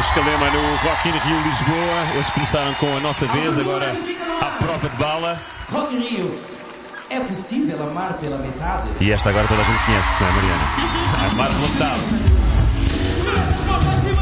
Escalema no Rock in Rio Lisboa. Eles começaram com A Nossa Vez, agora à prova de bala. Rock in Rio, é possível amar pela metade? E esta agora toda a gente conhece, não é, Mariana? Amar de vontade.